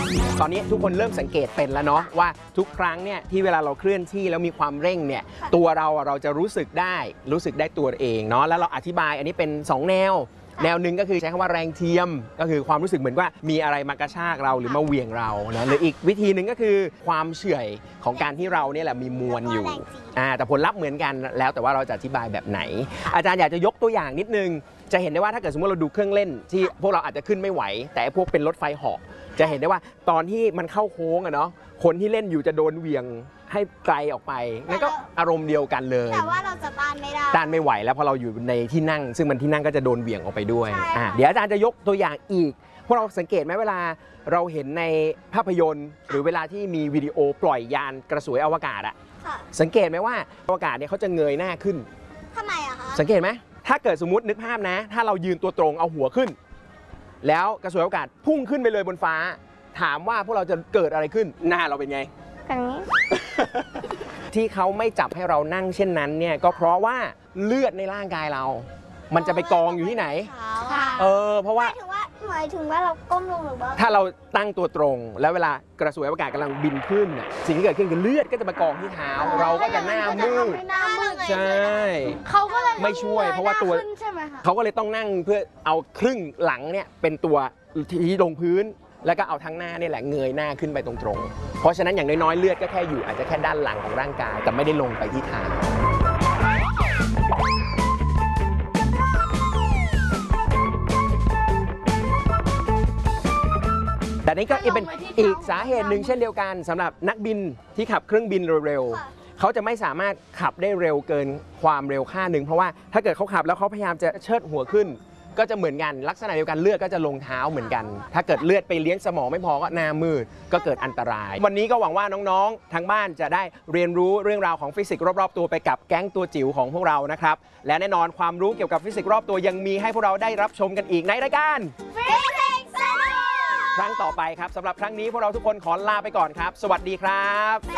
ตอนนี้ทุกคนเริ่มสังเกตเป็นแล้วเนาะว่าทุกครั้งเนี่ยที่เวลาเราเคลื่อนที่แล้วมีความเร่งเนี่ยตัวเราจะรู้สึกได้ตัวเองเนาะแล้วเราอธิบายอันนี้เป็น2แนวหนึ่งก็คือใช้คำว่าแรงเทียมก็คือความรู้สึกเหมือนว่ามีอะไรมากระชากเราหรือมาเหวี่ยงเราเนาะหรืออีกวิธีหนึ่งก็คือความเฉื่อยของการที่เราเนี่ยแหละมีมวลอยู่แต่ผลลัพธ์เหมือนกันแล้วแต่ว่าเราจะอธิบายแบบไหนอาจารย์อยากจะยกตัวอย่างนิดนึงจะเห็นได้ว่าถ้าเกิดสมมติเราดูเครื่องเล่นที่พวกเราอาจจะขึ้นไม่ไหวแต่พวกเป็นรถไฟเหาะจะเห็นได้ว่าตอนที่มันเข้าโค้งอะเนาะคนที่เล่นอยู่จะโดนเหวี่ยงให้ไกลออกไปนั่นก็อารมณ์เดียวกันเลยแต่ว่าเราจะต้านไม่ไหวแล้วพอเราอยู่ในที่นั่งซึ่งมันที่นั่งก็จะโดนเหวี่ยงออกไปด้วยเดี๋ยวอาจารย์จะยกตัวอย่างอีกพวกเราสังเกตไหมเวลาเราเห็นในภาพยนตร์หรือเวลาที่มีวิดีโอปล่อยยานกระสวยอวกาศอะสังเกตไหมว่าอวกาศเนี่ยเขาจะเงยหน้าขึ้นทำไมอะคะสังเกตไหมถ้าเกิดสมมตินึกภาพนะถ้าเรายืนตัวตรงเอาหัวขึ้นแล้วกระสวยอวกาศพุ่งขึ้นไปเลยบนฟ้าถามว่าพวกเราจะเกิดอะไรขึ้นหน้าเราเป็นไงแบบนี้ที่เขาไม่จับให้เรานั่งเช่นนั้นเนี่ยก็เพราะว่าเลือดในร่างกายเรามันจะไปกองอยู่ที่ไหนเพราะว่าหมายถึงว่าเราก้มลงหรือว่าถ้าเราตั้งตัวตรงแล้วเวลากระสวยอวกาศกำลังบินขึ้นสิ่งที่เกิดขึ้นคือเลือดก็จะมากองที่เท้าเราก็จะหน้ามืดใช่เขาก็เลยไม่ช่วยเพราะว่าตัวเขาก็เลยต้องนั่งเพื่อเอาครึ่งหลังเนี่ยเป็นตัวที่ลงพื้นแล้วก็เอาทั้งหน้านี่แหละเงยหน้าขึ้นไปตรงๆเพราะฉะนั้นอย่างน้อยๆเลือดก็แค่อยู่อาจจะแค่ด้านหลังของร่างกายแต่ไม่ได้ลงไปที่เท้าแต่นี่ก็เป็นอีกสาเหตุหนึ่งเช่นเดียวกันสำหรับนักบินที่ขับเครื่องบินเร็วๆเขาจะไม่สามารถขับได้เร็วเกินความเร็วค่าหนึ่งเพราะว่าถ้าเกิดเขาขับแล้วเขาพยายามจะเชิดหัวขึ้นก็จะเหมือนกันลักษณะเดียวกันเลือดก็จะลงเท้าเหมือนกันถ้าเกิดเลือดไปเลี้ยงสมองไม่พอก็หน้ามืดก็เกิดอันตรายวันนี้ก็หวังว่าน้องๆทางบ้านจะได้เรียนรู้เรื่องราวของฟิสิกส์รอบๆตัวไปกับแก๊งตัวจิ๋วของพวกเรานะครับและแน่นอนความรู้เกี่ยวกับฟิสิกส์รอบตัวยังมีให้พวกเราได้รับชมกันอีกในรายการครั้งต่อไปครับสำหรับครั้งนี้พวกเราทุกคนขอลาไปก่อนครับสวัสดีครับ